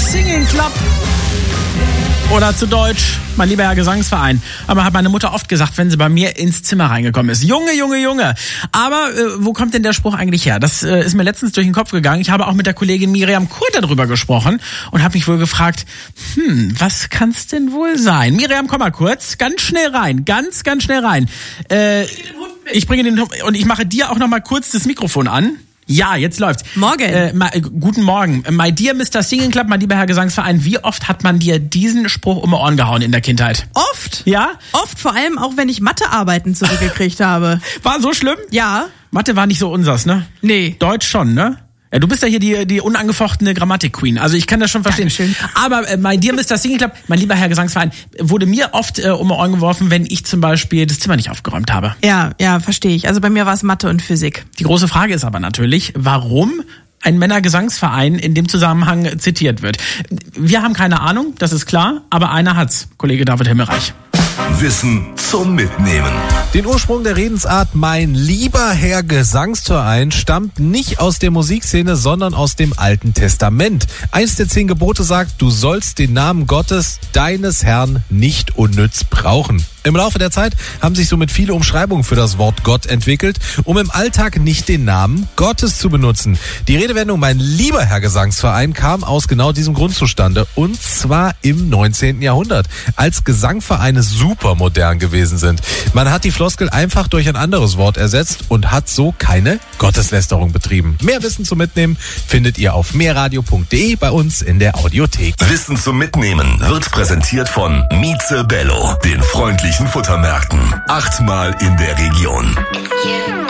Singing Club. Oder zu Deutsch, mein lieber Herr Gesangsverein. Aber hat meine Mutter oft gesagt, wenn sie bei mir ins Zimmer reingekommen ist. Junge, Junge, Junge. Aber wo kommt denn der Spruch eigentlich her? Das ist mir letztens durch den Kopf gegangen. Ich habe auch mit der Kollegin Miriam Kurt darüber gesprochen und habe mich wohl gefragt, was kann's denn wohl sein? Miriam, komm mal kurz, ganz schnell rein, ganz schnell rein. Ich bringe den Hund und ich mache dir auch noch mal kurz das Mikrofon an. Ja, jetzt läuft's. Morgen. Guten Morgen. My dear Mr. Singing Club, mein lieber Herr Gesangsverein, wie oft hat man dir diesen Spruch um die Ohren gehauen in der Kindheit? Oft. Ja? Oft, vor allem auch, wenn ich Mathearbeiten zurückgekriegt habe. War so schlimm? Ja. Mathe war nicht so unsers, ne? Nee. Deutsch schon, ne? Ja, du bist ja hier die unangefochtene Grammatik-Queen. Also ich kann das schon verstehen. Dankeschön. Aber my dear Mr. Singing Club, mein lieber Herr Gesangsverein, wurde mir oft um die Ohren geworfen, wenn ich zum Beispiel das Zimmer nicht aufgeräumt habe. Ja, verstehe ich. Also bei mir war es Mathe und Physik. Die große Frage ist aber natürlich, warum ein Männergesangsverein in dem Zusammenhang zitiert wird. Wir haben keine Ahnung, das ist klar, aber einer hat's, Kollege David Himmelreich. Wissen zum Mitnehmen. Den Ursprung der Redensart "Mein lieber Herr Gesangsverein" stammt nicht aus der Musikszene, sondern aus dem Alten Testament. Eins der 10 Gebote sagt, du sollst den Namen Gottes, deines Herrn, nicht unnütz brauchen. Im Laufe der Zeit haben sich somit viele Umschreibungen für das Wort Gott entwickelt, um im Alltag nicht den Namen Gottes zu benutzen. Die Redewendung "Mein lieber Herr Gesangsverein" kam aus genau diesem Grund zustande, und zwar im 19. Jahrhundert, als Gesangvereine super modern gewesen sind. Man hat die Floskel einfach durch ein anderes Wort ersetzt und hat so keine Gotteslästerung betrieben. Mehr Wissen zum Mitnehmen findet ihr auf mehrradio.de bei uns in der Audiothek. Wissen zum Mitnehmen wird präsentiert von Mieze Bello, den freundlichen Futtermärkten. 8-mal in der Region.